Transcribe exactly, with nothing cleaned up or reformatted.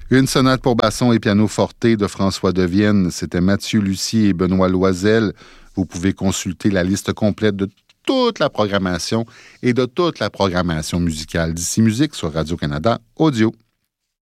Une sonate pour basson et piano forte de François Devienne. C'était Mathieu Lucie et Benoît Loisel. Vous pouvez consulter la liste complète de toute la programmation et de toute la programmation musicale d'Ici Musique sur Radio-Canada Audio.